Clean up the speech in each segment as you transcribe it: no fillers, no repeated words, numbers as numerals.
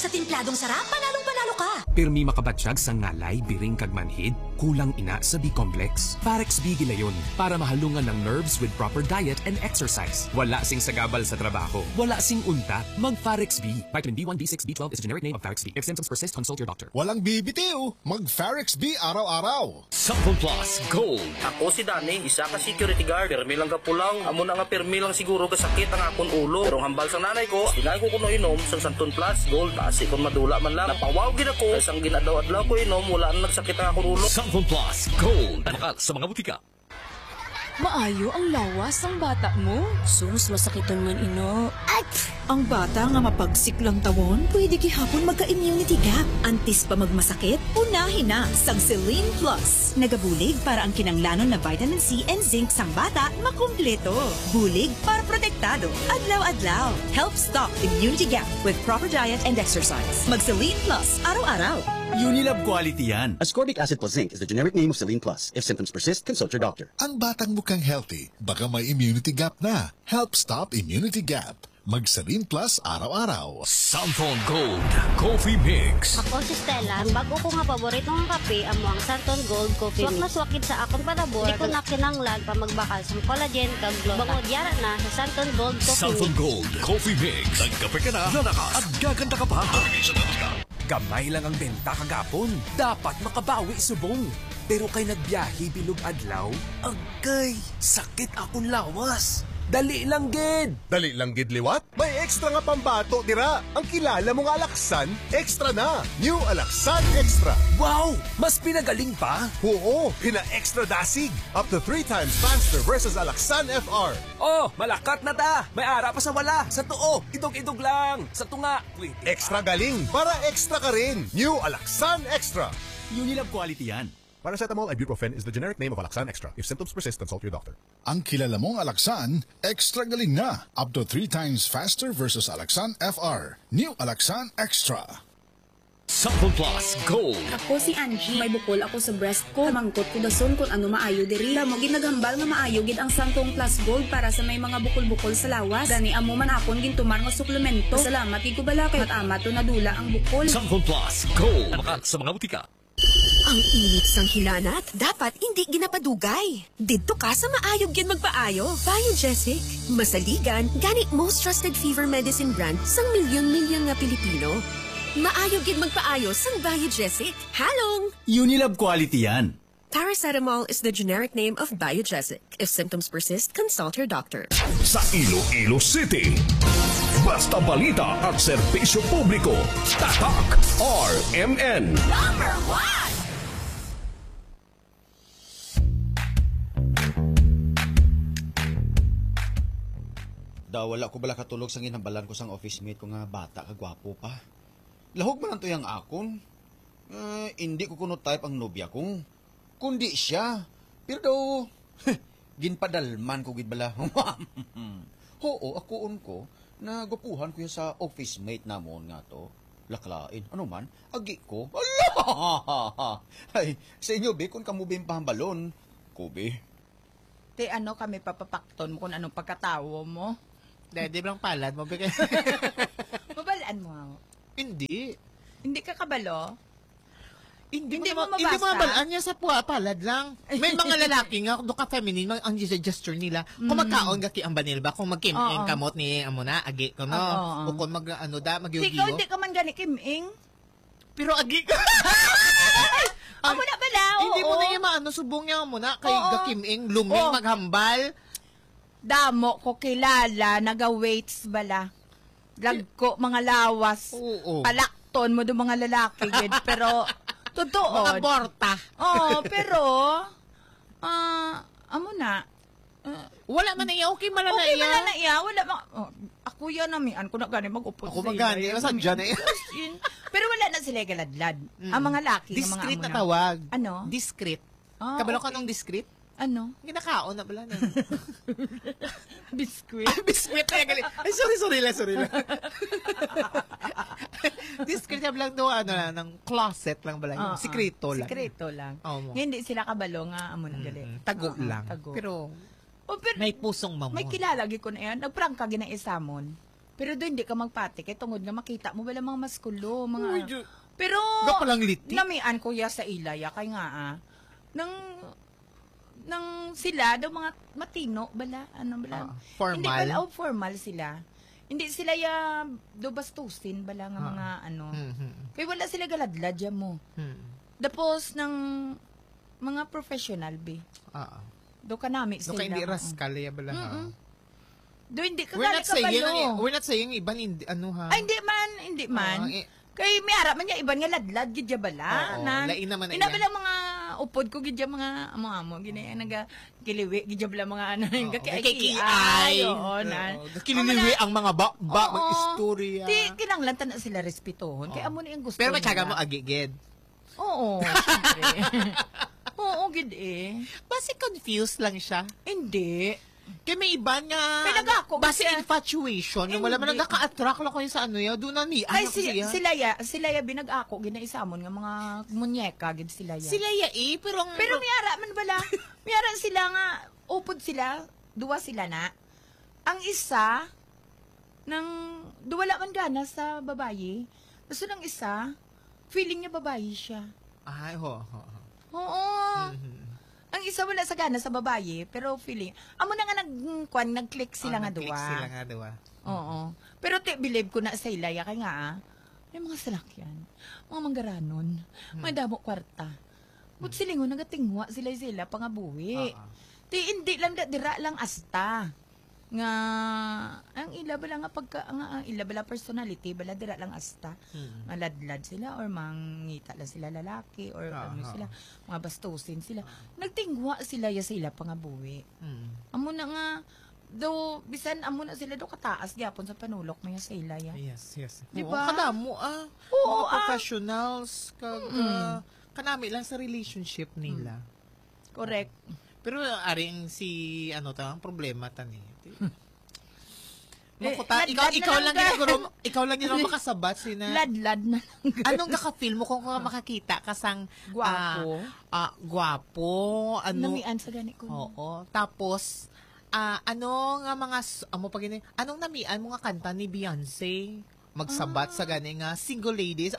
Sa timpladong sarap, panalong-panalo ka. Pirmi makabatsyag sa ngalay, biring kag manhid, kulang ina sa B-complex. Parex B gilayon para mahalungan ng nerves with proper diet and exercise. Wala sing sagabal sa trabaho. Wala sing unta. Mag-Parex B. Vitamin B1, B6, B12 is a generic name of Parex B. If symptoms persist, consult your doctor. Walang bibitiw. Mag-Parex B araw-araw. Sample Plus Gold. Ako si Danny, isa ka security guard. Permi lang kapulang. Amo na nga permi lang siguro kasakit ang akong ulo. Pero hambal sa nanay ko, inay ko kuno inom sa Santon Plus Gold. Asi kung madula man lang. Napawaw gid ako. Isang ginadaw-adlaw ko inom, wala na nagsakit ang akong ulo. Sample Plus Gold. Tanak sa mga butika. Maayo ang lawas ang bata mo. Sus, masakiton man ino. Ay! Ang bata nga mapagsiklang tawon, pwede gihapon magka-immunity gap. Antis pa magmasakit, unahin na sa Selene Plus. Nagabulig para ang kinanglanon na vitamin C and zinc sang bata makumpleto. Bulig para protektado. Adlaw-adlaw. Help stop immunity gap with proper diet and exercise. Mag-Selene Plus araw-araw. Unilab quality yan. Ascorbic acid plus zinc is the generic name of Selene Plus. If symptoms persist, consult your doctor. Ang batang mukhang healthy, baka may immunity gap na. Help stop immunity gap. Mag-Selene Plus araw-araw. Sample Gold Coffee Mix. Ako si Stella. Ang bago ko nga paboritong kape amo ang Santon Gold Coffee Mix. Swak na swakid sa akong panabor. Di ko na kinanglan pa magbakal sa collagen kag gluta. Bangod yara na sa Santon Gold Coffee Santon Mix. Gold Coffee Mix. Nagkape ka na, lalakas at gaganda ka pa. Gamay lang ang benta kagapon. Dapat makabawi subong. Pero kay nagbiyahe bilog adlaw, agay, sakit akong lawas. Dali lang gid. Dali lang gid liwat? May extra nga pambato dira. Ang kilala mong Alaksan, extra na. New Alaksan Extra. Wow! Mas pinagaling pa? Oo, pina-extra dasig. Up to 3 times faster versus Alaksan FR. Oh, malakat na ta. May ara pa sa wala. Sa tuo, idog-idog lang. Sa tunga, wait. Extra galing para extra ka rin. New Alaksan Extra. Unilab quality yan. Paracetamol ibuprofen is the generic name of Alaksan Extra. If symptoms persist, consult your doctor. Ang kilala mong Alaksan, extra galing na. Up to 3 times faster versus Alaksan FR. New Alaksan Extra. Sample Plus Gold. Ako si Angie. May bukol ako sa breast ko. Mangkot ko dason kung ano maayo diri. Mo ginagambal nga maayo gid ang Santong Plus Gold para sa may mga bukol-bukol sa lawas. Gani amo man akon gintumar nga suplemento. Salamat gid ko bala kay matama to nadula ang bukol. Sample Plus Gold. Tanak sa mga butika. Ang init sang hilanat, dapat hindi ginapadugay. Dito ka sa maayog yan magpaayo. Biogesic, masaligan, gani most trusted fever medicine brand sang milyon-milyon nga Pilipino. Maayog yan magpaayo sang Biogesic. Halong! Unilab quality yan. Paracetamol is the generic name of Biogesic. If symptoms persist, consult your doctor. Sa Iloilo City, basta balita at serbisyo publiko. Tatak RMN. Number 1! Wala ko bala katulog sang ginhambalan ko sang office mate ko nga bata kagwapo pa. Lahog man ang tuyang akon. Hindi ko kuno type ang nobya ko. Kundi siya. Pero daw, ginpadalman ko gid bala. Oo, akoon ko, nagapuhan ko yan sa office mate namon nga to. Laklain. Ano man, agi ko. Ala! Ay, sa inyo, be, kung kamubing pahambalon. Kubi. Te, ano kami papapakton mo kung anong pagkatawo mo? Dede lang palad mo. Mabalaan mo ako. Hindi. Hindi ka kabalo? Hindi mo mo mabalaan niya sa palad lang. May mga lalaki nga, doon ka feminine, ang gesture nila. Kung magkaon ka ki ang banil ba, kung mag-kim-ing kamot ni amo na, agi ko no. O kung mag-ano-da, Ikaw hindi ka man gani kim-ing. Pero agi ka. Amo na bala, oo. Hindi mo na yung maano, subong niya mo na, kay ga-kim-ing, luming, maghambal. Damo ko kilala, naga-weights bala. Lagko, mga lawas. Palakton mo do mga lalaki, gid. Pero, totoo. Mga borta. Oo, pero, amo na. Wala man na iya, okay man na iya. Okay man na iya, wala man. Ako yan namian ko na gani mag-upot ako magani, nasadya na iya. Pero wala na sila galadlad. Ang mga laki, discreet mga na tawag. Ano? Discreet. Kabalo ka nung discreet? Ano? Ginakaon na pala na. Biskuit. Biskuit na galing. Ay, sorry lang. Discreet lang do, ano lang, ng closet lang pala. Sikreto lang. Sikreto lang. Oh, hindi sila kabalo nga, amo na gali. Tago lang. Tago. Pero may pusong mamon. May kilalagi ko na yan. Nagprangka ginang isamon. Pero doon hindi ka magpati kay tungod nga makita mo wala mga maskulo, mga pero gapalang liti. Namian ko ya sa ilaya kay nga nang sila daw mga matino bala bala. Formal. Hindi bala formal sila. Hindi sila ya do bastusin bala nga mga Kay wala sila galadlad ya mo. Tapos ng mga professional be. Do ka nami sila. Do ka hindi rascal ya bala. Do hindi ka gali kabalo. We're not saying iban hindi ha. Ay hindi man. Kay may ara man niya iban nga ladlad gid bala. Lain naman na. Inabala mga upod ko gid mga amo gina naga kiliwi gid bala mga kay kililiwi ang mga mag istorya. Di kinanglan na sila respetohon. Kay amo ni ang gusto. Pero matyaga mo agigid. Oo, syempre. Oo, gid Basi confused lang siya. Hindi. Kaya may iba nga, basi infatuation, yung wala man nagka-attract lang kayo sa doon na ni, ay, sila ya binag-ako, ginaisamon nga mga munyeka, gid sila ya. Sila ya pero miyara man bala, miyara sila nga, upod sila, duwa sila na. Ang isa, duwala man gana sa babayi, tapos ng isa, feeling niya babayi siya. Ay, Oo. Ang isa wala sa gana sa babae, pero feeling, amo na nga nag-click sila nga duwa. Oo. Pero believe ko na sa ilaya, kaya nga, may mga salakyan, mga manggaranon, may damo kwarta. But silingon, nagatingwa sila pangabuhi. Hindi lang, dira lang asta. Nga, ang ila bala nga ang ila bala personality, bala dira lang asta. Maladlad sila, or mangita lang sila lalaki, or sila, mga bastusin sila. Nagtingwa sila sila pangabuhi. Amo na nga, bisan amo na sila kataas gyapon sa panulok maya sa ilaya. Yes. Diba? Kadamo mga professionals, kanami lang sa relationship nila. Correct. Pero aring si ang problema tani. Ikaw lang yun makasabat sina. Ladlad na lang. Anong naka-feel mo kung makakita kasang gwapo, namian sa gani ko. Oo. Tapos anong namian mo nga kanta ni Beyonce? Magsabat sa gani nga single ladies.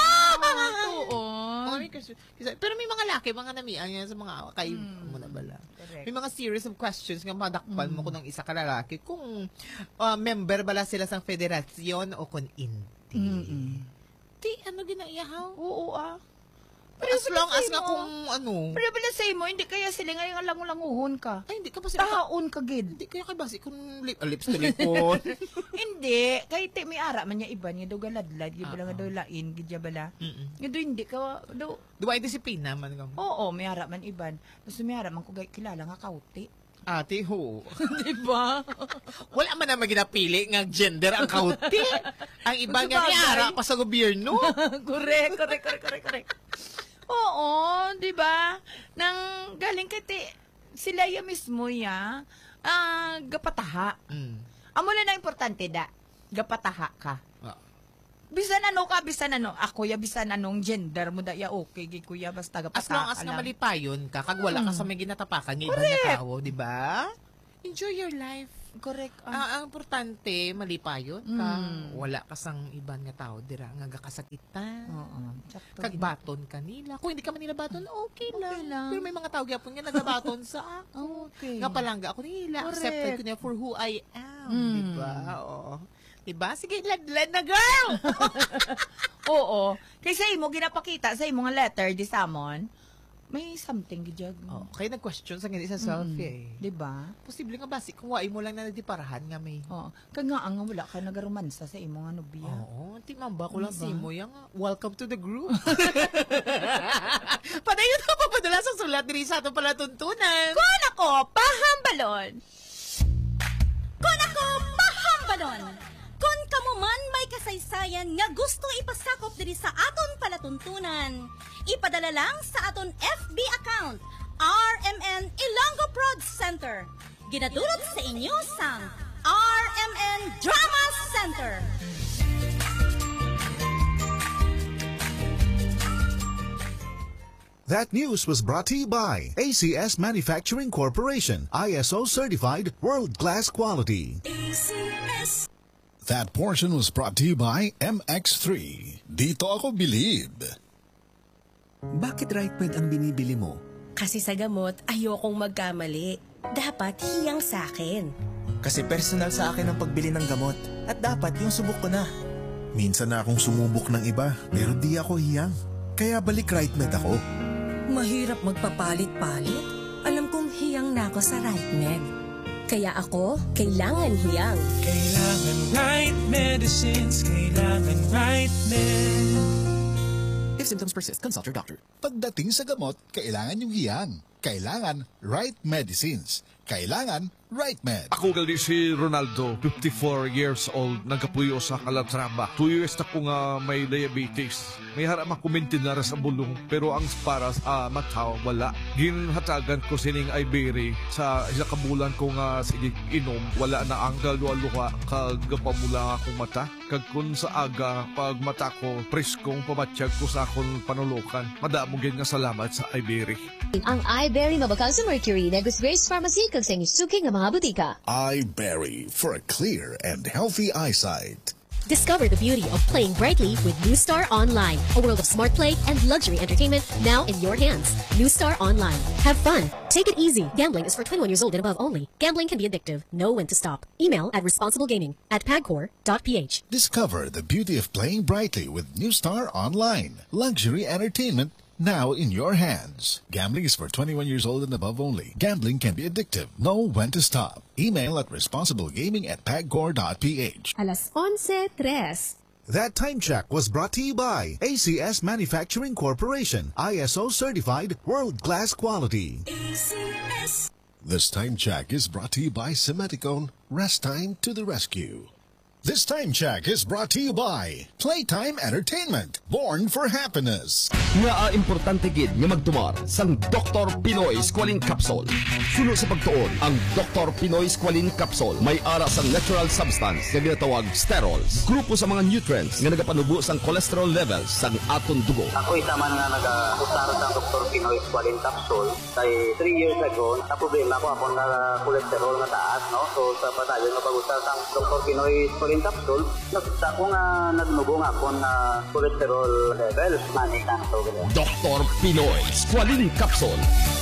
Pero may mga laki, mga namian yan sa mga kayo mo na bala. May mga series of questions nga madakpan mo kung ng isa ka lalaki kung member bala sila sa federasyon o kung hindi. Ginaiyahaw? Oo Pero as long as nga kung Pero pala sa mo, hindi kaya sila ngayon langulanguhon ka. Ay, hindi ka ba tahaon ka gid. Hindi kaya basi kung lips to lipon. Hindi, kay may ara man niya iba niya do galadlad, gid bala nga do lain gid bala. Nga do hindi ka do duwa disiplina man ka. Oo, may ara man iban. Tapos may ara man ko kilala nga kauti. Ate ho. Diba? Wala man naman ginapili nga gender ang kauti. Ang iba nga niara pa sa gobyerno. Correct. Oo, di ba? Nang galing kay sila ya mismo ya, gapataha. Amo na importante gapataha ka. Bisan ako ya bisan anong gender mo da ya okay gi kuya basta gapataha. As long as nga malipayon ka, kag wala ka sa may ginatapakan ng ibang tao, di ba? Enjoy your life. Correct. Ang importante, malipayon ka. Wala ka sang iban nga tao, dira nga gakasakitan. Kagbaton ka nila. Kung hindi ka man nila baton, okay lang. Pero may mga tao gyapon nga nagabaton sa ako. Nga palangga ako nila. Accepted ko niya for who I am. Diba? Oo. Diba? Sige, ladlad na, girl! Oo. Kasi imo, ginapakita sa imo nga letter, di samon, may something gijag. Kaya nag-question sa ganit sa selfie. Diba? Posible nga basi kung wai mo lang na nagdiparahan nga may. Kaya nga ang wala ka nagaromansa sa imo nga nobya. Oo, timamba ko lang si mo yang welcome to the group. Padayon na papadala sa sulat diri sa atong palatuntunan. Kun ako pahambalon. Kung kamo man may kasaysayan nga gusto ipasakop diri sa aton palatuntunan, ipadala lang sa aton FB account, RMN Ilonggo Prod Center. Ginadulot sa inyo sang RMN Drama Center. That news was brought to you by ACS Manufacturing Corporation, ISO certified world-class quality. ACS. That portion was brought to you by MX3. Dito ako believe. Bakit RightMed ang binibili mo? Kasi sa gamot, ayokong magkamali. Dapat hiyang sa akin. Kasi personal sa akin ang pagbili ng gamot. At dapat yung subok ko na. Minsan na akong sumubok ng iba, pero di ako hiyang. Kaya balik RightMed ako. Mahirap magpapalit-palit. Alam kong hiyang na ako sa RightMed. Kaya ako, kailangan hiyang. Kailangan right medicines, kailangan RightMed. If symptoms persist, consult your doctor. Pagdating sa gamot, kailangan yung hiyang. Kailangan right medicines. Kailangan RightMed. Ako gali si Ronaldo, 54 years old, nagkapuyo sa Calatrava. 2 years na ko nga may diabetes. May harap ako maintenance sa bulong, pero ang para sa mataw, wala. Ginhatagan ko sining Iberry sa isa kabulan ko nga sige inom, wala na ang kalwa-luha, kagapamula akong mata. Kag kun sa aga, pag mata ko, preskong pamatsyag ko sa akong panulukan. Madamong nga salamat sa Iberry. Ang iBerry mabakal sa Mercury, Negus Grace Pharmacy, kag sa inyong suking ng mga butika. iBerry for a clear and healthy eyesight. Discover the beauty of playing brightly with New Star Online, a world of smart play and luxury entertainment now in your hands. New Star Online. Have fun. Take it easy. Gambling is for 21 years old and above only. Gambling can be addictive. Know when to stop. Email at responsiblegaming@pagcor.ph. Discover the beauty of playing brightly with New Star Online. Luxury entertainment now in your hands. Gambling is for 21 years old and above only. Gambling can be addictive. Know when to stop. Email at responsiblegaming@pagcor.ph. Alas 11:03. That time check was brought to you by ACS Manufacturing Corporation, ISO certified world-class quality. ACS. This time check is brought to you by Semeticone. Rest time to the rescue. This time check is brought to you by Playtime Entertainment, born for happiness. Nga importante gid nga magtumar sang Dr. Pinoy Squalene Capsule. Suno sa pagtuon ang Dr. Pinoy Squalene Capsule may ara sang natural substance nga ginatawag sterols. Grupo sa mga nutrients nga nagapanubo sang cholesterol levels sang aton dugo. Ako itaman nga nag-usar sa Dr. Pinoy Squalene Capsule kay 3 years ago na problema ko akong cholesterol na taas, no? So sa patayon nga pag-usar sa Dr. Pinoy Squalene Capsule, nakita ko nga nagnubong ako na cholesterol levels, manitan to. Dr. Pinoy Squalene Capsule.